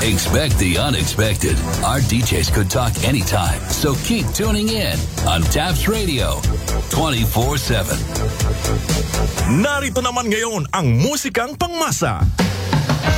Expect the unexpected. Our DJs could talk anytime, so keep tuning in on Taps Radio 24/7. Narito naman ngayon ang musikang pangmasa.